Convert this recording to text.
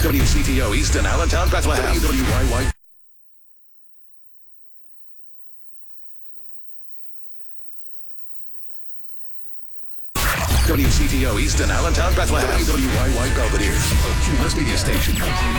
WCTO Easton, Allentown, Bethlehem. WYY. WCTO Easton, Allentown, Bethlehem. WYY Belvedere, a Cumulus media station.